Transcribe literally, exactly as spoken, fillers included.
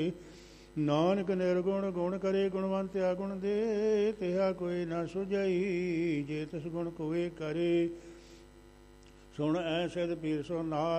ਨਾਨਕ ਨਿਰਗੁਣ ਗੁਣ ਕਰੇ ਗੁਣਵੰਤਿਆ ਗੁਣ ਦੇ, ਤਿਹਾ ਕੋਈ ਨਾ ਸੁਝਈ ਜੇ ਤਿਸ ਗੁਣ ਕੋਏ ਕਰੇ। ਸੁਣ ਐ ਸਿਧ ਪੀਰ ਸੋ ਨਾਥ